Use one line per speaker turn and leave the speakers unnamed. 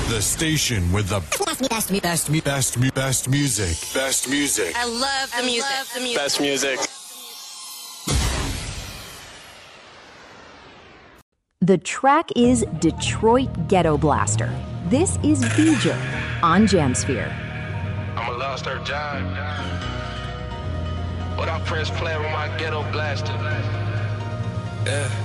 The station with the best music. Best music.
I love the music.
Best music.
The track is Detroit Ghetto Blaster. This is Beeger on Jamsphere.
I'm a lost earth giant, but I press play with my ghetto blaster. Yeah.